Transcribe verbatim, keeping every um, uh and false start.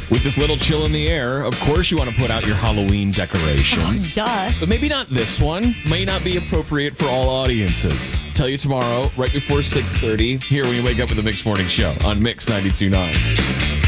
With this little chill in the air, of course you want to put out your Halloween decorations. Oh, duh. But maybe not this one. May not be appropriate for all audiences. Tell you tomorrow, right before six thirty, here when you wake up with the Mix Morning Show on Mix ninety-two point nine.